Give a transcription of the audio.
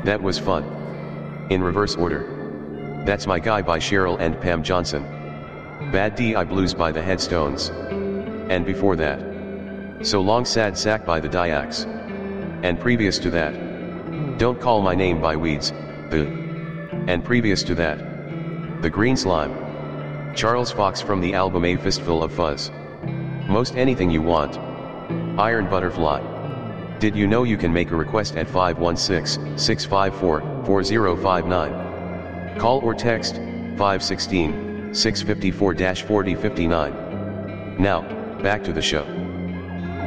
That was fun. In reverse order. That's My Guy by Cheryl and Pam Johnson. Bad DI Blues by the Headstones. And before that, So Long Sad Sack by the Dyaks. And previous to that, Don't Call My Name by Weeds, and previous to that, The Green Slime. Charles Fox from the album A Fistful of Fuzz. Most Anything You Want. Iron Butterfly. Did you know you can make a request at 516-654-4059? Call or text 516-654-4059. Now, back to the show.